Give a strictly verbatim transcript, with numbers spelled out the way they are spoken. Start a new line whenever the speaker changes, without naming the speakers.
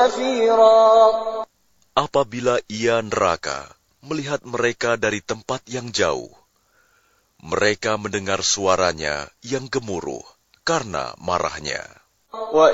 Apabila ia neraka melihat mereka dari tempat yang jauh, mereka mendengar suaranya yang gemuruh karena marahnya.